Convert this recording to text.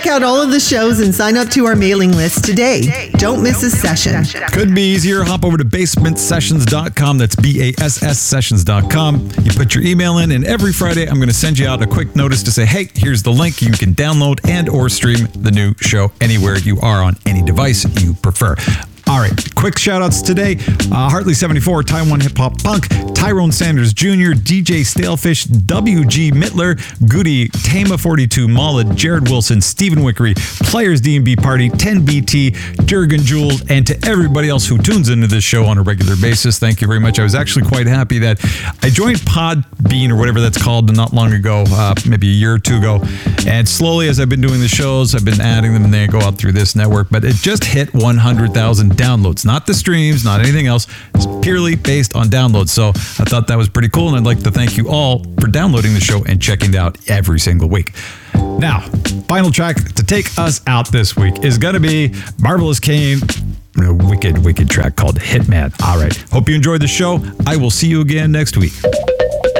Check out all of the shows and sign up to our mailing list today. Don't miss a session. Could be easier. Hop over to basementsessions.com. That's BASS sessions.com. You put your email in, and every Friday I'm going to send you out a quick notice to say, hey, here's the link. You can download and or stream the new show anywhere you are on any device you prefer. All right, quick shout-outs today. Hartley74, Taiwan Hip Hop Punk, Tyrone Sanders Jr., DJ Stalefish, WG Mittler, Goody, Tama42, Mullet, Jared Wilson, Stephen Wickery, Players D&B Party, 10BT, Jurgen Jules, and to everybody else who tunes into this show on a regular basis, thank you very much. I was actually quite happy that I joined Podbean, or whatever that's called, not long ago, maybe a year or two ago, and slowly as I've been doing the shows, I've been adding them, and they go out through this network, but it just hit 100,000 downloads, not the streams, not anything else. It's purely based on downloads. So I thought that was pretty cool, and I'd like to thank you all for downloading the show and checking it out every single week. Now, final track to take us out this week is going to be Marvelous Kane, a wicked track called Hitman. All right. Hope you enjoyed the show. I will see you again next week.